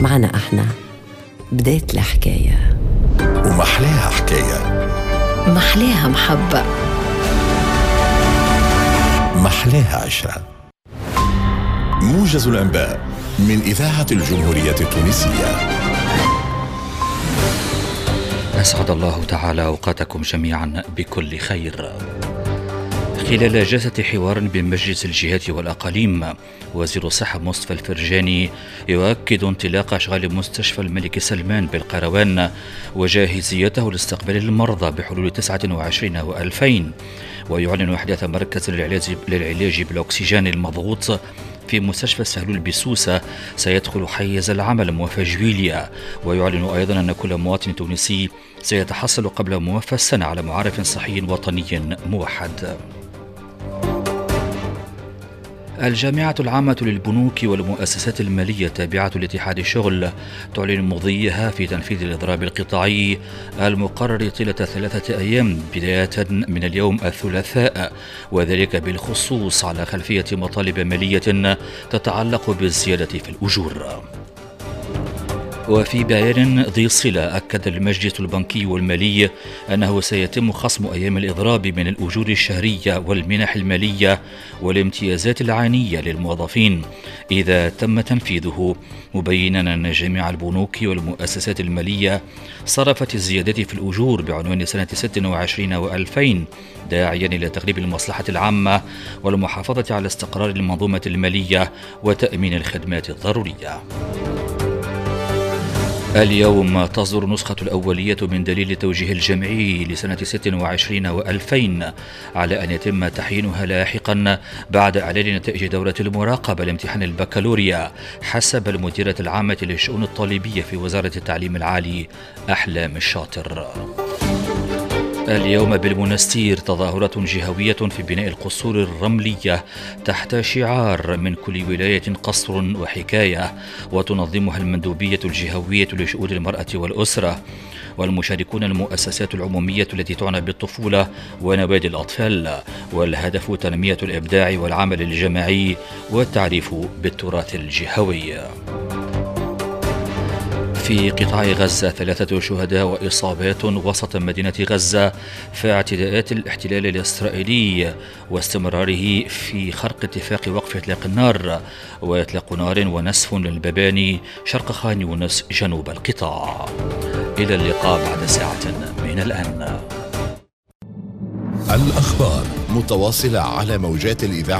معنا احنا بداية الحكاية، ومحلاها حكاية، محلاها محبة، محلاها عشرة. موجز الأنباء من إذاعة الجمهورية التونسية. أسعد الله تعالى أوقاتكم جميعا بكل خير. خلال جلسة حوار بمجلس الجهات والأقاليم، وزير الصحة مصطفى الفرجاني يؤكد انطلاق أشغال مستشفى الملك سلمان بالقيروان وجاهزيته لاستقبال المرضى بحلول 29 و2000، ويعلن أحداث مركز للعلاج بالأكسجين المضغوط في مستشفى سهلول بسوسة سيدخل حيز العمل موفى جويليا، ويعلن أيضا أن كل مواطن تونسي سيتحصل قبل موفى السنة على معرف صحي وطني موحد. الجامعة العامة للبنوك والمؤسسات المالية تابعة لاتحاد الشغل تعلن مضيها في تنفيذ الإضراب القطاعي المقرر طيلة 3 أيام بداية من اليوم الثلاثاء، وذلك بالخصوص على خلفية مطالب مالية تتعلق بالزيادة في الأجور. وفي بيان ذي صلة أكد المجلس البنكي والمالي أنه سيتم خصم أيام الإضراب من الأجور الشهرية والمنح المالية والامتيازات العينية للموظفين إذا تم تنفيذه، مبينا أن جميع البنوك والمؤسسات المالية صرفت الزيادات في الأجور بعنوان سنة 26 و2000، داعيا إلى تقريب المصلحة العامة والمحافظة على استقرار المنظومة المالية وتأمين الخدمات الضرورية. اليوم تصدر النسخة الأولية من دليل التوجيه الجمعي لسنة 26 و2000 على أن يتم تحيينها لاحقا بعد إعلان نتائج دورة المراقبة لامتحان البكالوريا حسب المديرة العامة للشؤون الطالبية في وزارة التعليم العالي أحلام الشاطر. اليوم بالمنستير تظاهرة جهوية في بناء القصور الرملية تحت شعار من كل ولاية قصر وحكاية، وتنظمها المندوبية الجهوية لشؤون المرأة والأسرة، والمشاركون المؤسسات العمومية التي تعنى بالطفولة ونوادي الأطفال، والهدف تنمية الإبداع والعمل الجماعي والتعريف بالتراث الجهوي. في قطاع غزة 3 شهداء وإصابات وسط مدينة غزة في اعتداءات الاحتلال الإسرائيلي واستمراره في خرق اتفاق وقف إطلاق النار وإطلاق نار ونسف للبباني شرق خان يونس جنوب القطاع. إلى اللقاء بعد ساعة من الآن. الأخبار متواصلة على موجات الإذاعة